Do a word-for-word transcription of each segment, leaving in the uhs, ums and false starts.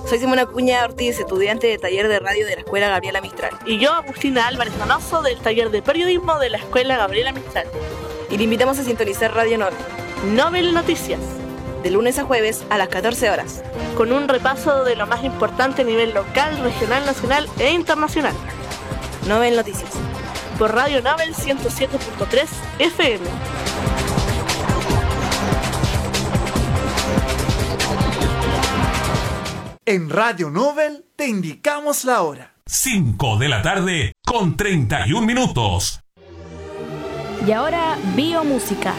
Soy Simona Cuña Ortiz, estudiante de taller de radio de la Escuela Gabriela Mistral. Y yo, Agustina Álvarez Donoso, del taller de periodismo de la Escuela Gabriela Mistral. Y le invitamos a sintonizar Radio Nobel. Nobel Noticias. De lunes a jueves a las catorce horas. Con un repaso de lo más importante a nivel local, regional, nacional e internacional. Nobel Noticias. Por Radio Nobel ciento siete punto tres F M. En Radio Nobel te indicamos la hora. cinco de la tarde con treinta y un minutos. Y ahora, Biomúsica.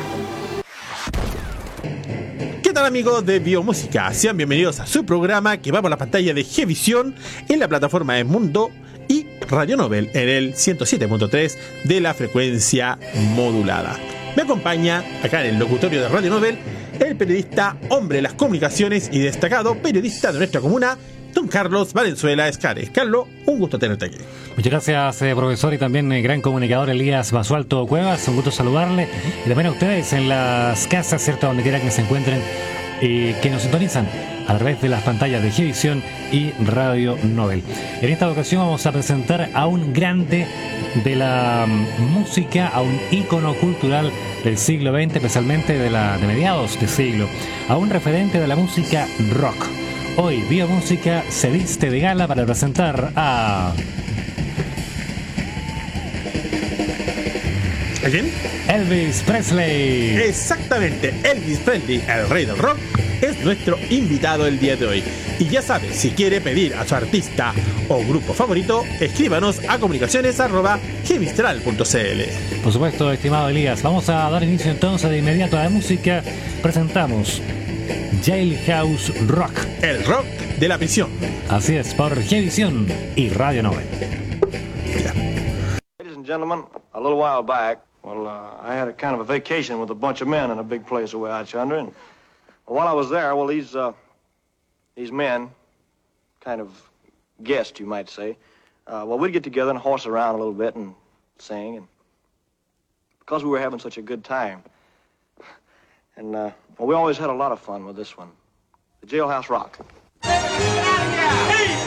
¿Qué tal, amigos de Biomúsica? Sean bienvenidos a su programa que va por la pantalla de Gevisión en la plataforma de Mundo y Radio Nobel en el ciento siete punto tres de la frecuencia modulada. Me acompaña acá en el locutorio de Radio Nobel el periodista, hombre de las comunicaciones y destacado periodista de nuestra comuna, don Carlos Valenzuela Escares. Carlos, un gusto tenerte aquí. Muchas gracias, eh, profesor, y también el gran comunicador Elías Basualto Cuevas. Un gusto saludarle. Y también a ustedes en las casas, ¿cierto?, donde quiera que se encuentren, eh, que nos sintonizan a través de las pantallas de Gevisión y Radio Nobel. En esta ocasión vamos a presentar a un grande de la música, a un ícono cultural del siglo veinte, especialmente de, la, de mediados de siglo, a un referente de la música rock. Hoy Biomúsica se viste de gala para presentar a... ¿A quién? Elvis Presley. Exactamente, Elvis Presley, el rey del rock, es nuestro invitado el día de hoy. Y ya sabe, si quiere pedir a su artista o grupo favorito, escríbanos a comunicaciones arroba gemistral punto c l. Por supuesto, estimado Elías, vamos a dar inicio entonces de inmediato a la música. Presentamos Jailhouse Rock, el rock de la prisión. Así es, por Gevisión y Radio Nobel. Ladies and gentlemen, a little while back, well, uh, I had a kind of a vacation with a bunch of men in a big place away out yonder, and while I was there, well, these uh, these men, kind of guests, you might say, uh, well, we'd get together and horse around a little bit and sing, and because we were having such a good time, and uh, well, we always had a lot of fun with this one, the Jailhouse Rock.